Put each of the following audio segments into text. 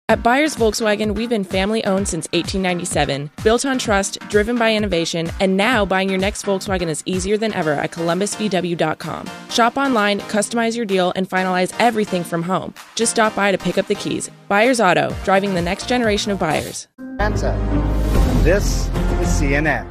At Byers Volkswagen, we've been family-owned since 1897, built on trust, driven by innovation, and now buying your next Volkswagen is easier than ever at ColumbusVW.com. Shop online, customize your deal, and finalize everything from home. Just stop by to pick up the keys. Byers Auto, driving the next generation of buyers. This is CNN.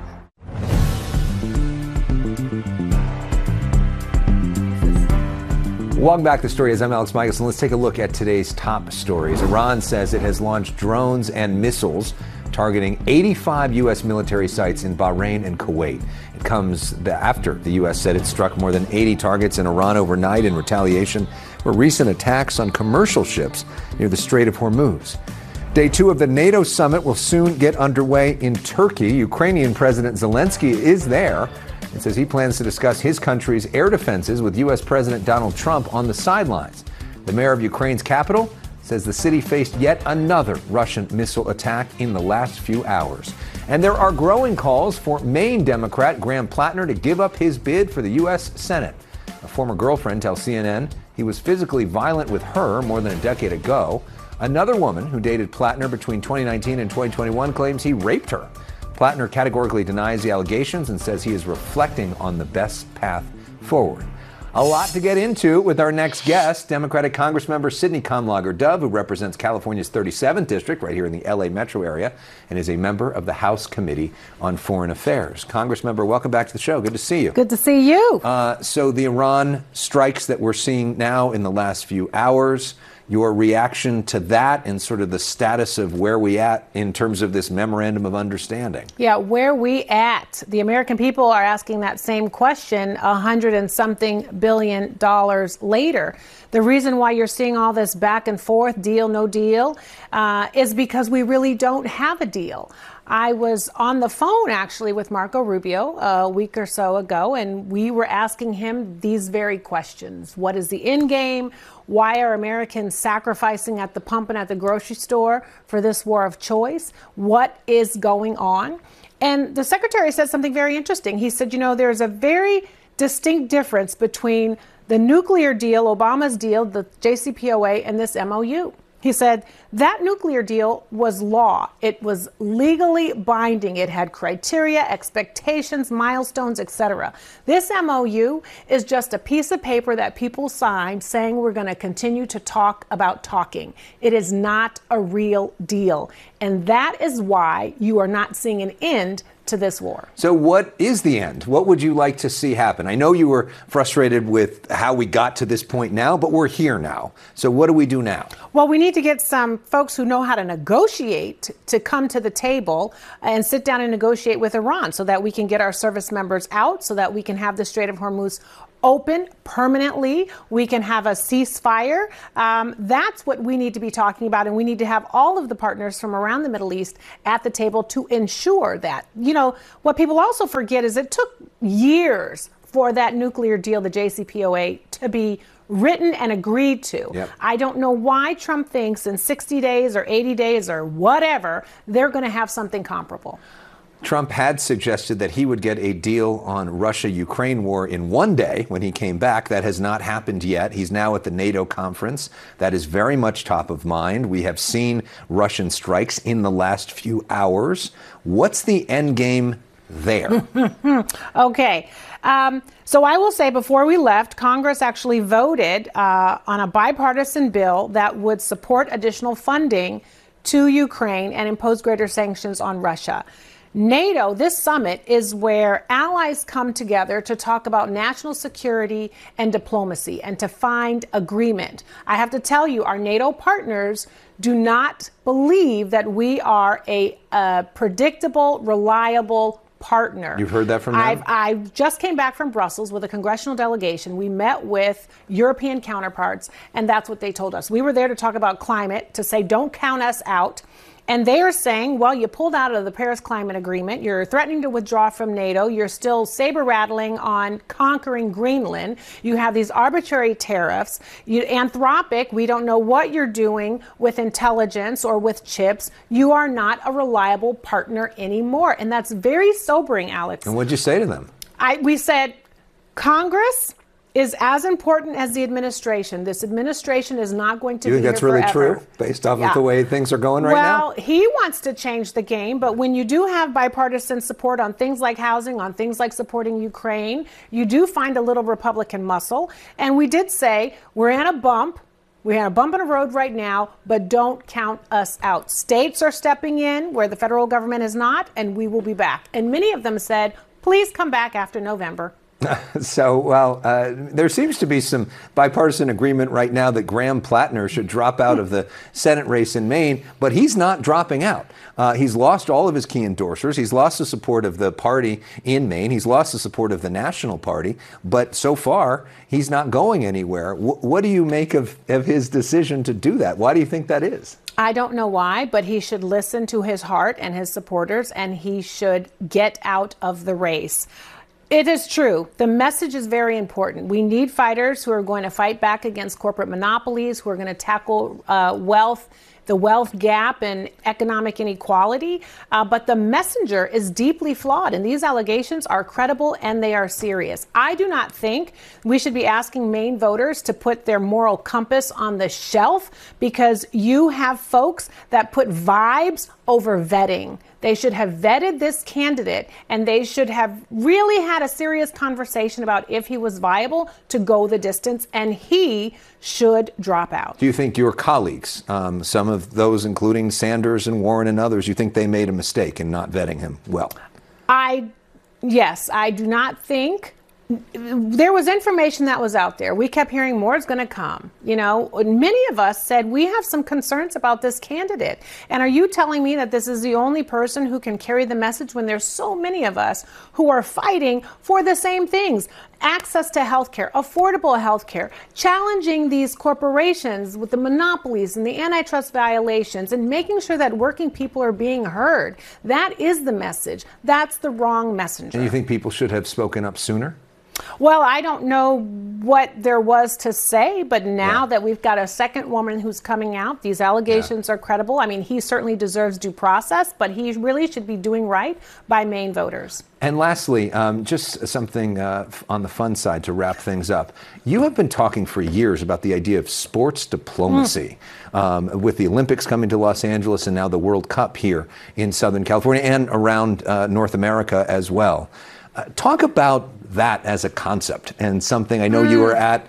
Welcome back to Story. I'm Alex Michelson. Let's take a look at today's top stories. Iran says it has launched drones and missiles targeting 85 U.S. military sites in Bahrain and Kuwait. It comes after the U.S. said it struck more than 80 targets in Iran overnight in retaliation for recent attacks on commercial ships near the Strait of Hormuz. Day 2 of the NATO summit will soon get underway in Turkey. Ukrainian President Zelensky is there. It says he plans to discuss his country's air defenses with U.S. President Donald Trump on the sidelines. The mayor of Ukraine's capital says the city faced yet another Russian missile attack in the last few hours. And there are growing calls for Maine Democrat Graham Plattner to give up his bid for the U.S. Senate. A former girlfriend tells CNN he was physically violent with her more than a decade ago. Another woman who dated Plattner between 2019 and 2021 claims he raped her. Plattner categorically denies the allegations and says he is reflecting on the best path forward. A lot to get into with our next guest, Democratic Congressmember Sidney Kamlager Dove, who represents California's 37th district right here in the LA metro area and is a member of the House Committee on Foreign Affairs. Congressmember, welcome back to the show. Good to see you. Good to see you. So the Iran strikes that we're seeing now in the last few hours, your reaction to that and sort of the status of where we at in terms of this memorandum of understanding. Yeah, where we at? The American people are asking that same question $100 and something billion later. The reason why you're seeing all this back and forth, deal, no deal, is because we really don't have a deal. I was on the phone actually with Marco Rubio a week or so ago, and we were asking him these very questions. What is the end game? Why are Americans sacrificing at the pump and at the grocery store for this war of choice? What is going on? And the secretary said something very interesting. He said, you know, there's a very distinct difference between the nuclear deal, Obama's deal, the JCPOA, and this MOU. He said that nuclear deal was law. It was legally binding. It had criteria, expectations, milestones, etc. This MOU is just a piece of paper that people signed saying we're going to continue to talk about talking. It is not a real deal. And that is why you are not seeing an end to this war. So what is the end? What would you like to see happen? I know you were frustrated with how we got to this point now, but we're here now. So what do we do now? Well, we need to get some folks who know how to negotiate to come to the table and sit down and negotiate with Iran so that we can get our service members out, so that we can have the Strait of Hormuz open permanently. We can have a ceasefire. That's what we need to be talking about. And we need to have all of the partners from around the Middle East at the table to ensure that. You know, what people also forget is it took years for that nuclear deal, the JCPOA, to be written and agreed to. Yep. I don't know why Trump thinks in 60 days or 80 days or whatever, they're going to have something comparable. Trump had suggested that he would get a deal on Russia-Ukraine war in one day when he came back. That has not happened yet. He's now at the NATO conference. That is very much top of mind. We have seen Russian strikes in the last few hours. What's the end game there? Okay. So I will say before we left, Congress actually voted on a bipartisan bill that would support additional funding to Ukraine and impose greater sanctions on Russia. NATO, this summit, is where allies come together to talk about national security and diplomacy and to find agreement. I have to tell you, our NATO partners do not believe that we are a predictable, reliable partner. You've heard that from them? I just came back from Brussels with a congressional delegation. We met with European counterparts, and that's what they told us. We were there to talk about climate, to say don't count us out. And they are saying, well, you pulled out of the Paris Climate Agreement. You're threatening to withdraw from NATO. You're still saber-rattling on conquering Greenland. You have these arbitrary tariffs. Anthropic, we don't know what you're doing with intelligence or with chips. You are not a reliable partner anymore. And that's very sobering, Alex. And what'd you say to them? We said, Congress, is as important as the administration. This administration is not going to be here forever. You think that's really true, based off of the way things are going right now? Well, he wants to change the game, but when you do have bipartisan support on things like housing, on things like supporting Ukraine, you do find a little Republican muscle. And we did say we're in a bump. We're in a bump in the road right now, but don't count us out. States are stepping in where the federal government is not, and we will be back. And many of them said, please come back after November. So, there seems to be some bipartisan agreement right now that Graham Plattner should drop out of the Senate race in Maine, but he's not dropping out. He's lost all of his key endorsers. He's lost the support of the party in Maine. He's lost the support of the National Party. But so far, he's not going anywhere. What do you make of his decision to do that? Why do you think that is? I don't know why, but he should listen to his heart and his supporters, and he should get out of the race. It is true. The message is very important. We need fighters who are going to fight back against corporate monopolies, who are going to tackle the wealth gap and economic inequality. But the messenger is deeply flawed, and these allegations are credible and they are serious. I do not think we should be asking Maine voters to put their moral compass on the shelf because you have folks that put vibes over vetting. They should have vetted this candidate, and they should have really had a serious conversation about if he was viable to go the distance, and he should drop out. Do you think your colleagues, some of those including Sanders and Warren and others, you think they made a mistake in not vetting him well? Yes, I do not think. There was information that was out there. We kept hearing more is going to come. You know, many of us said we have some concerns about this candidate. And are you telling me that this is the only person who can carry the message when there's so many of us who are fighting for the same things? Access to health care, affordable health care, challenging these corporations with the monopolies and the antitrust violations and making sure that working people are being heard. That is the message. That's the wrong messenger. And you think people should have spoken up sooner? Well, I don't know what there was to say, but now that we've got a second woman who's coming out, these allegations are credible. I mean, he certainly deserves due process, but he really should be doing right by Maine voters. And lastly, just something on the fun side to wrap things up. You have been talking for years about the idea of sports diplomacy with the Olympics coming to Los Angeles and now the World Cup here in Southern California and around North America as well. Talk about that as a concept and something. I know you were at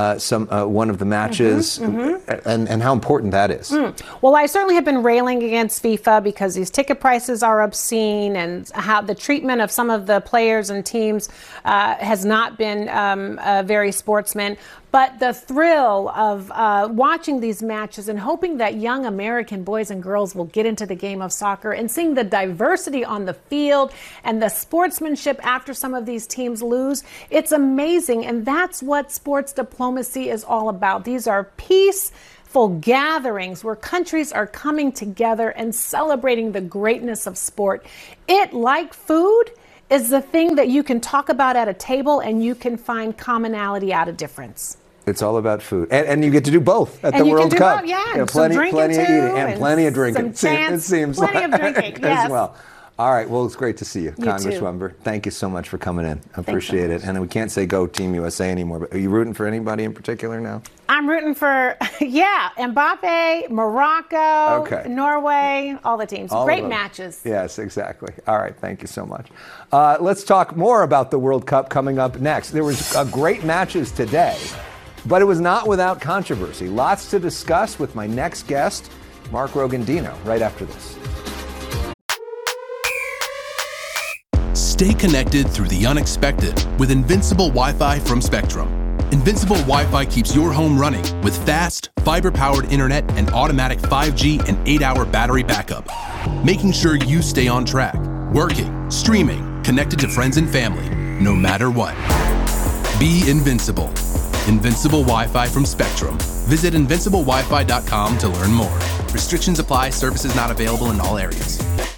one of the matches and how important that is. Well, I certainly have been railing against FIFA because these ticket prices are obscene and how the treatment of some of the players and teams has not been very sportsman. But the thrill of watching these matches and hoping that young American boys and girls will get into the game of soccer and seeing the diversity on the field and the sportsmanship after some of these teams lose, it's amazing. And that's what sports diplomacy is all about. These are peaceful gatherings where countries are coming together and celebrating the greatness of sport. It, like food, is the thing that you can talk about at a table and you can find commonality out of difference. It's all about food. And you get to do both at the World Cup. Plenty of eating and plenty of drinking. It seems plenty of drinking, as well. All right. Well, it's great to see you, Congress too. Wember. Thank you so much for coming in. I appreciate it. And we can't say go Team USA anymore, but are you rooting for anybody in particular now? I'm rooting for, Mbappe, Morocco, Norway, all the teams. Great matches. Yes, exactly. All right. Thank you so much. Let's talk more about the World Cup coming up next. There was great matches today, but it was not without controversy. Lots to discuss with my next guest, Mark Rogandino, right after this. Stay connected through the unexpected with Invincible Wi-Fi from Spectrum. Invincible Wi-Fi keeps your home running with fast, fiber-powered internet and automatic 5G and 8-hour battery backup, making sure you stay on track, working, streaming, connected to friends and family, no matter what. Be invincible. Invincible Wi-Fi from Spectrum. Visit invinciblewifi.com to learn more. Restrictions apply. Services not available in all areas.